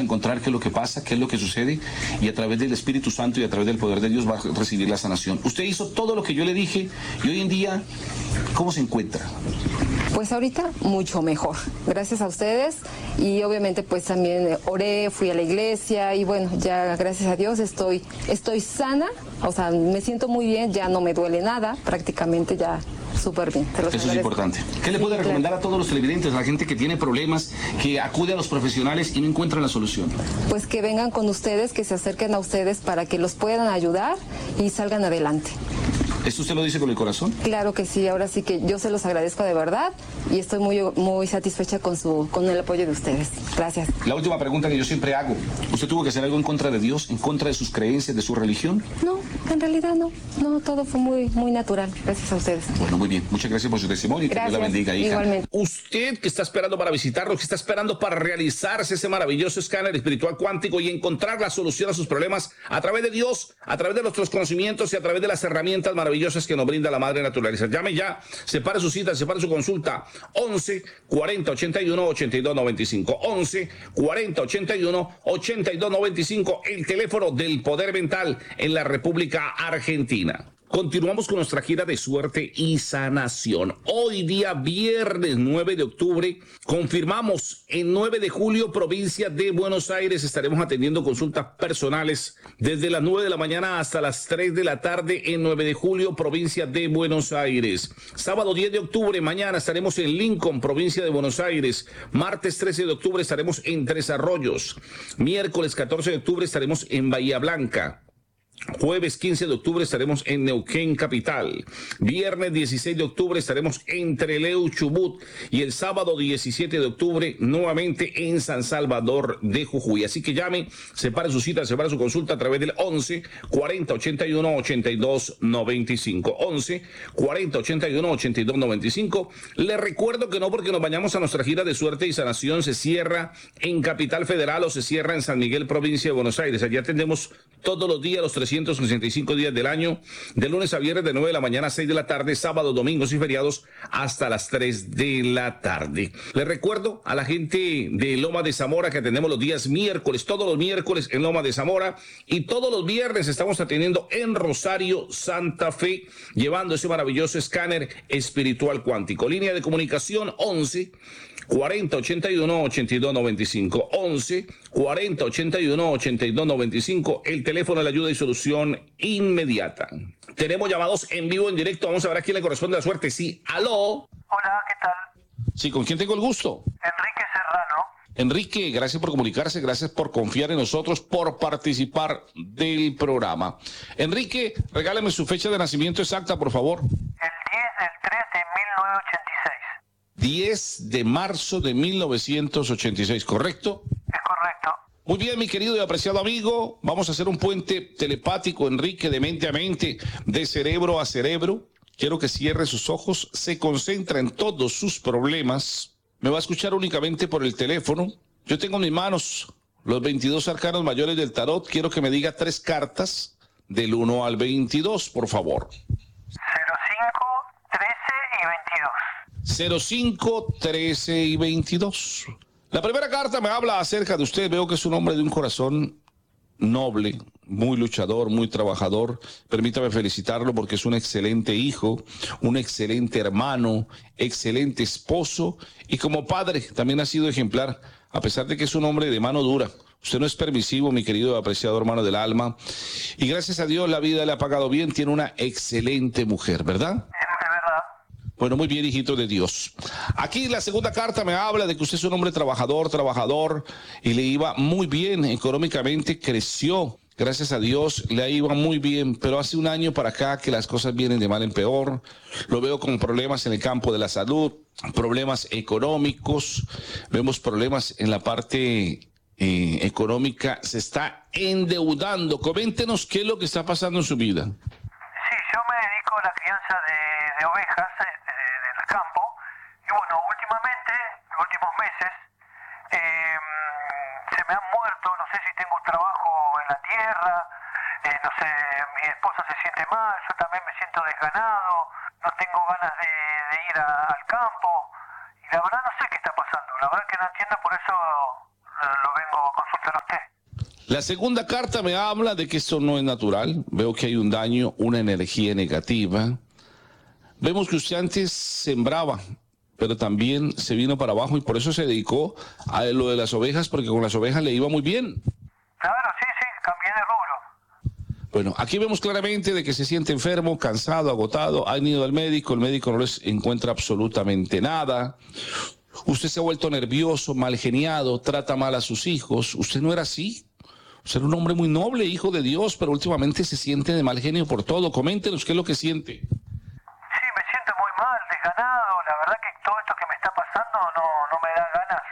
encontrar qué es lo que pasa, qué es lo que sucede, y a través del Espíritu Santo y a través del poder de Dios va a recibir la sanación. Usted hizo todo lo que yo le dije, y hoy en día, ¿cómo se encuentra? Pues ahorita mucho mejor, gracias a ustedes, y obviamente pues también oré, fui a la iglesia y bueno, ya gracias a Dios estoy sana, o sea, me siento muy bien, ya no me duele nada, prácticamente ya súper bien. Eso es importante. ¿Qué le puede recomendar a todos los televidentes, a la gente que tiene problemas, que acude a los profesionales y no encuentra la solución? Pues que vengan con ustedes, que se acerquen a ustedes para que los puedan ayudar y salgan adelante. ¿Esto usted lo dice con el corazón? Claro que sí, ahora sí que yo se los agradezco de verdad y estoy muy satisfecha con el apoyo de ustedes. Gracias. La última pregunta que yo siempre hago, ¿usted tuvo que hacer algo en contra de Dios, en contra de sus creencias, de su religión? No, en realidad no, todo fue muy natural, gracias a ustedes. Bueno, muy bien, muchas gracias por su testimonio y que Dios la bendiga, hija. Igualmente. Usted que está esperando para visitarlo, que está esperando para realizarse ese maravilloso escáner espiritual cuántico y encontrar la solución a sus problemas a través de Dios, a través de nuestros conocimientos y a través de las herramientas maravillosas que nos brinda la Madre Naturaleza. Llame ya, separe su cita, separe su consulta. 11 40 81 82 95. 11 40 81 82 95. El teléfono del poder mental en la República Argentina. Continuamos con nuestra gira de suerte y sanación. Hoy día viernes 9 de octubre confirmamos en 9 de julio provincia de Buenos Aires estaremos atendiendo consultas personales desde las 9 de la mañana hasta las 3 de la tarde en 9 de julio provincia de Buenos Aires. Sábado 10 de octubre mañana estaremos en Lincoln provincia de Buenos Aires. Martes 13 de octubre estaremos en Tres Arroyos. Miércoles 14 de octubre estaremos en Bahía Blanca. Jueves 15 de octubre estaremos en Neuquén Capital. Viernes 16 de octubre estaremos en Trelew, Chubut. Y el sábado 17 de octubre nuevamente en San Salvador de Jujuy. Así que llame, separe su cita, separe su consulta a través del 11 40 81 82 95. 11 40 81 82 95. Le recuerdo que no porque nos vayamos a nuestra gira de suerte y sanación se cierra en Capital Federal o se cierra en San Miguel, provincia de Buenos Aires. Allí atendemos todos los días, los 365 días del año, de lunes a viernes de 9 de la mañana a 6 de la tarde, sábados, domingos y feriados hasta las 3 de la tarde. Les recuerdo a la gente de Loma de Zamora que atendemos los días miércoles, todos los miércoles en Loma de Zamora, y todos los viernes estamos atendiendo en Rosario, Santa Fe, llevando ese maravilloso escáner espiritual cuántico. Línea de comunicación 11 40 81 82 95. 11 40 81 82 95. El teléfono de la ayuda y solución inmediata. Tenemos llamados en vivo, en directo. Vamos a ver a quién le corresponde la suerte. Sí, aló. Hola, ¿qué tal? Sí, ¿con quién tengo el gusto? Enrique Serrano. Enrique, gracias por comunicarse, gracias por confiar en nosotros, por participar del programa. Enrique, regáleme su fecha de nacimiento exacta, por favor. El 10 del 3 de 1986. 10 de marzo de 1986, ¿correcto? Es correcto. Muy bien, mi querido y apreciado amigo, vamos a hacer un puente telepático, Enrique, de mente a mente, de cerebro a cerebro. Quiero que cierre sus ojos, se concentra en todos sus problemas. Me va a escuchar únicamente por el teléfono. Yo tengo en mis manos los 22 arcanos mayores del tarot. Quiero que me diga 3 cartas del 1 al 22, por favor. 05, 13 y 22. 05, 13 y 22. La primera carta me habla acerca de usted. Veo que es un hombre de un corazón noble, muy luchador, muy trabajador. Permítame felicitarlo porque es un excelente hijo, un excelente hermano, excelente esposo y como padre también ha sido ejemplar, a pesar de que es un hombre de mano dura. Usted no es permisivo, mi querido y apreciado hermano del alma. Y gracias a Dios la vida le ha pagado bien. Tiene una excelente mujer, ¿verdad? Es verdad. Bueno, muy bien, hijito de Dios. Aquí la segunda carta me habla de que usted es un hombre trabajador, y le iba muy bien económicamente, creció. Gracias a Dios le iba muy bien, pero hace un año para acá que las cosas vienen de mal en peor. Lo veo con problemas en el campo de la salud, problemas económicos, vemos problemas en la parte económica, se está endeudando. Coméntenos qué es lo que está pasando en su vida. Sí, yo me dedico a la crianza de ovejas del campo y bueno, últimamente, en los últimos meses, se me han muerto, no sé si tengo trabajo en la tierra, no sé, mi esposa se siente mal, yo también me siento desganado, no tengo ganas de ir al campo y la verdad no sé qué está pasando, la verdad que no entiendo, por eso lo vengo a consultar a usted. La segunda carta me habla de que esto no es natural. Veo que hay un daño, una energía negativa. Vemos que usted antes sembraba, pero también se vino para abajo y por eso se dedicó a lo de las ovejas, porque con las ovejas le iba muy bien. Claro, sí, cambié de rubro. Bueno, aquí vemos claramente de que se siente enfermo, cansado, agotado. Han ido al médico, el médico no les encuentra absolutamente nada. Usted se ha vuelto nervioso, mal geniado, trata mal a sus hijos. Usted no era así. Usted era un hombre muy noble, hijo de Dios, pero últimamente se siente de mal genio por todo. Coméntenos qué es lo que siente. Sí, me siento muy mal, desganado. La verdad que todo esto que me está pasando no me da ganas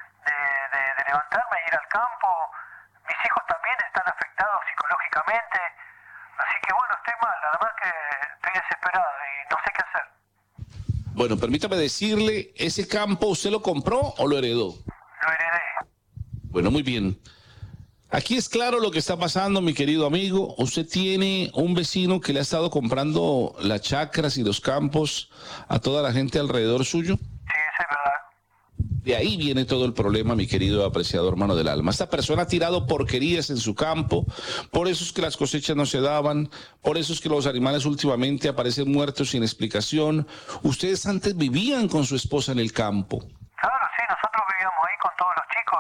de levantarme e ir al campo. Mis hijos también están afectados psicológicamente. Así que bueno, estoy mal. La verdad que estoy desesperado y no sé qué hacer. Bueno, permítame decirle, ¿ese campo usted lo compró o lo heredó? Lo heredé. Bueno, muy bien. Aquí es claro lo que está pasando, mi querido amigo. Usted tiene un vecino que le ha estado comprando las chacras y los campos a toda la gente alrededor suyo. Sí, eso es verdad. De ahí viene todo el problema, mi querido apreciado hermano del alma. Esta persona ha tirado porquerías en su campo, por eso es que las cosechas no se daban, por eso es que los animales últimamente aparecen muertos sin explicación. Ustedes antes vivían con su esposa en el campo. Claro, sí, nosotros vivíamos ahí con todos los chicos,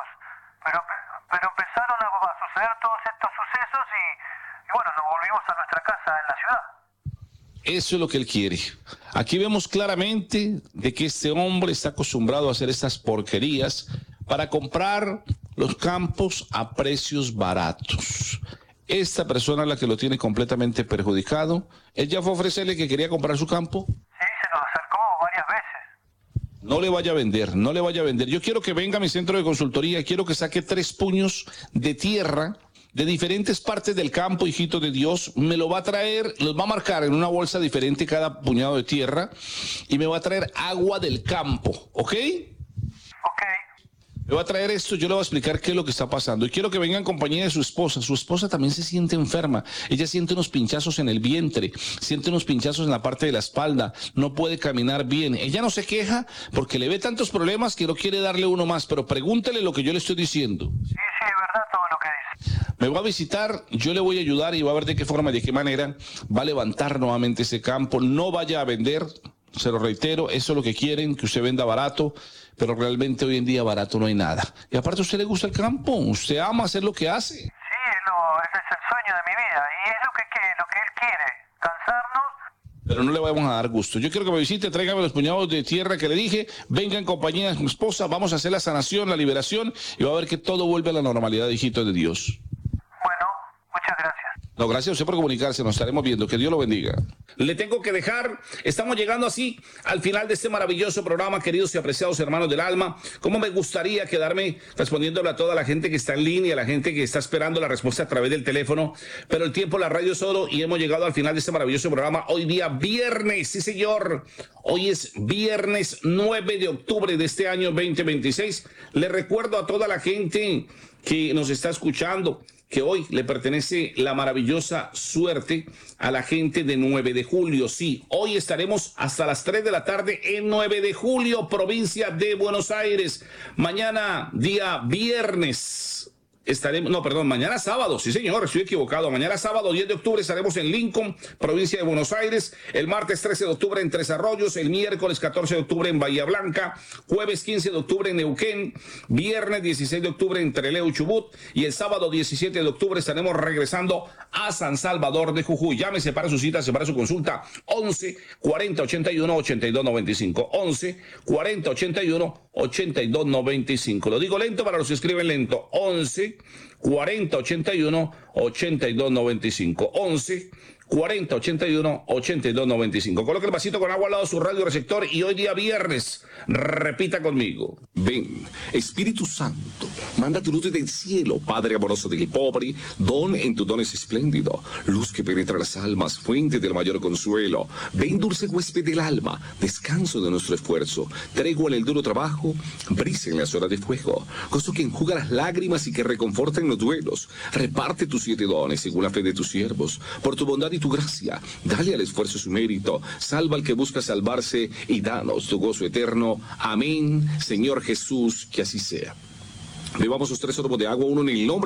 pero empezaron a suceder todos estos sucesos y bueno, nos volvimos a nuestra casa en la ciudad. Eso es lo que él quiere. Aquí vemos claramente de que este hombre está acostumbrado a hacer estas porquerías para comprar los campos a precios baratos. Esta persona es la que lo tiene completamente perjudicado. Él ya fue a ofrecerle que quería comprar su campo. Sí, se nos acercó varias veces. No le vaya a vender, no le vaya a vender. Yo quiero que venga a mi centro de consultoría, quiero que saque 3 puños de tierra de diferentes partes del campo, hijito de Dios. Me lo va a traer, los va a marcar en una bolsa diferente cada puñado de tierra y me va a traer agua del campo, ¿ok? Ok. Me va a traer esto, yo le voy a explicar qué es lo que está pasando. Y quiero que venga en compañía de su esposa. Su esposa también se siente enferma. Ella siente unos pinchazos en el vientre, siente unos pinchazos en la parte de la espalda, no puede caminar bien. Ella no se queja porque le ve tantos problemas que no quiere darle uno más, pero pregúntele lo que yo le estoy diciendo. Sí, es verdad todo lo que dice. Me va a visitar, yo le voy a ayudar y va a ver de qué forma y de qué manera va a levantar nuevamente ese campo. No vaya a vender, se lo reitero, eso es lo que quieren, que usted venda barato, pero realmente hoy en día barato no hay nada. Y aparte a usted le gusta el campo, usted ama hacer lo que hace. Sí, ese es el sueño de mi vida y es lo que él quiere, cansarnos. Pero no le vamos a dar gusto. Yo quiero que me visite, tráigame los puñados de tierra que le dije, venga en compañía de su esposa, vamos a hacer la sanación, la liberación y va a ver que todo vuelve a la normalidad, hijito de Dios. Bueno, muchas gracias. No, gracias a usted por comunicarse, nos estaremos viendo, que Dios lo bendiga. Le tengo que dejar, estamos llegando así al final de este maravilloso programa, queridos y apreciados hermanos del alma. Cómo me gustaría quedarme respondiéndole a toda la gente que está en línea, a la gente que está esperando la respuesta a través del teléfono, pero el tiempo, la radio es oro y hemos llegado al final de este maravilloso programa. Hoy día viernes, sí señor, hoy es viernes 9 de octubre de este año 2026. Le recuerdo a toda la gente que nos está escuchando que hoy le pertenece la maravillosa suerte a la gente de 9 de julio. Sí, hoy estaremos hasta las 3 de la tarde en 9 de julio, provincia de Buenos Aires. Mañana, día viernes, estaremos, no, perdón, mañana sábado, sí señor, estoy equivocado. Mañana sábado 10 de octubre estaremos en Lincoln, provincia de Buenos Aires. El martes 13 de octubre en Tres Arroyos. El miércoles 14 de octubre en Bahía Blanca. Jueves 15 de octubre en Neuquén. Viernes 16 de octubre en Trelew, Chubut. Y el sábado 17 de octubre estaremos regresando a San Salvador de Jujuy. Llámese para su cita, para su consulta. 11 40 81 82 95. 11 40 81 82 95. Lo digo lento para los que escriben lento. 11 40 81 82 95. 11 40 81 82 95. Coloque el vasito con agua al lado de su radio receptor y hoy día viernes, repita conmigo. Ven, Espíritu Santo, manda tu luz desde el cielo, Padre amoroso del pobre, don en tu don es espléndido, luz que penetra las almas, fuente del mayor consuelo. Ven, dulce huésped del alma, descanso de nuestro esfuerzo, tregua en el duro trabajo, brisa en las horas de fuego, gozo que enjuga las lágrimas y que reconforta en los duelos. Reparte tus 7 dones según la fe de tus siervos, por tu bondad y tu gracia, dale al esfuerzo su mérito, salva al que busca salvarse y danos tu gozo eterno. Amén, Señor Jesús, que así sea. Bebamos los 3 sorbos de agua, uno en el nombre